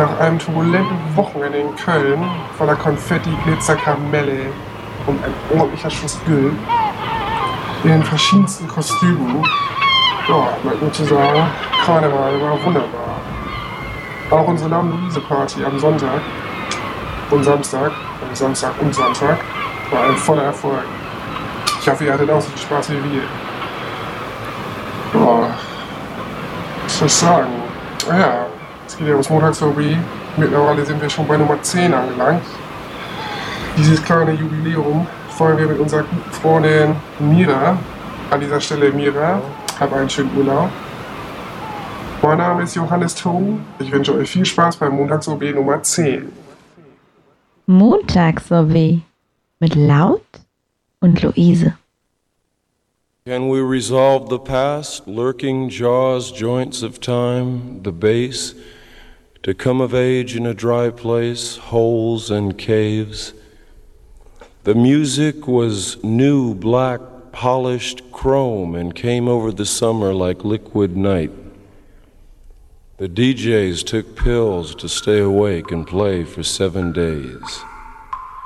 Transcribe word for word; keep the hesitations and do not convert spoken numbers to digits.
Nach einem turbulenten Wochenende in Köln voller Konfetti, Glitzer, Kamelle und ein ordentlicher Schuss Güll in den verschiedensten Kostümen, ja, bleibt nur zu sagen, Karneval war wunderbar. Auch unsere Lamm-Luise-Party am Sonntag und Samstag, am Samstag und Sonntag, war ein voller Erfolg. Ich hoffe, ihr hattet auch so viel Spaß wie wir. Ja, was soll ich sagen? Naja, es geht ja ums Montagshobby. Mittlerweile sind wir schon bei Nummer zehn angelangt. Dieses kleine Jubiläum feiern wir mit unserer guten Freundin Mira. An dieser Stelle, Mira, hab einen schönen Urlaub. Mein Name ist Johannes Thom. Ich wünsche euch viel Spaß beim Montags-O B Nummer zehn. Montags-O B mit Laut und Luise. Can we resolve the past, lurking jaws, joints of time, the base, to come of age in a dry place, holes and caves? The music was new, black, polished chrome and came over the summer like liquid night. The D Js took pills to stay awake and play for seven days.